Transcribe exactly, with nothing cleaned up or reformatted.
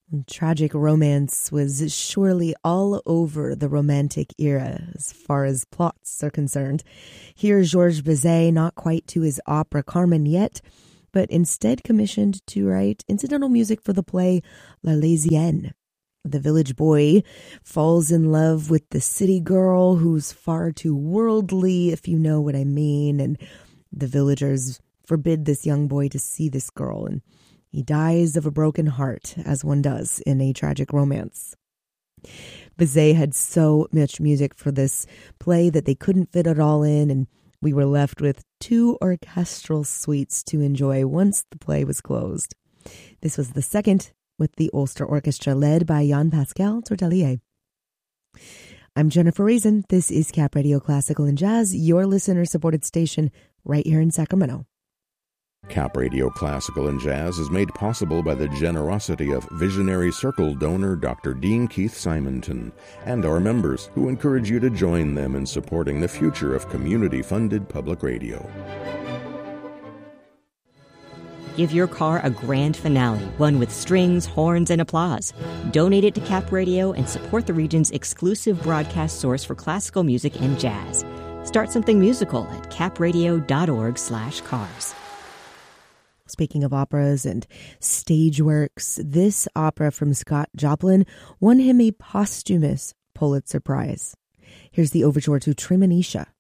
Tragic romance was surely all over the Romantic era as far as plots are concerned. Here, Georges Bizet, not quite to his opera Carmen yet, but instead commissioned to write incidental music for the play L'Arlésienne. The village boy falls in love with the city girl who's far too worldly, if you know what I mean, and the villagers forbid this young boy to see this girl, and he dies of a broken heart, as one does in a tragic romance. Bizet had so much music for this play that they couldn't fit it all in, and we were left with two orchestral suites to enjoy once the play was closed. This was the second with the Ulster Orchestra led by Jean-Pascal Tortelier. I'm Jennifer Reason. This is Cap Radio Classical and Jazz, your listener-supported station right here in Sacramento. Cap Radio Classical and Jazz is made possible by the generosity of Visionary Circle donor Doctor Dean Keith Simonton and our members, who encourage you to join them in supporting the future of community-funded public radio. Give your car a grand finale, one with strings, horns, and applause. Donate it to Cap Radio and support the region's exclusive broadcast source for classical music and jazz. Start something musical at capradio.org slash cars. Speaking of operas and stage works, this opera from Scott Joplin won him a posthumous Pulitzer Prize. Here's the overture to Tremonisha.